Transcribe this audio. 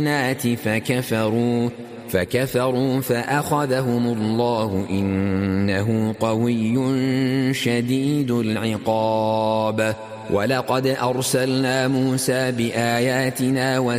فكفروا فأخذهم الله إنه قوي شديد العقاب ولقد أرسلنا موسى بآياتنا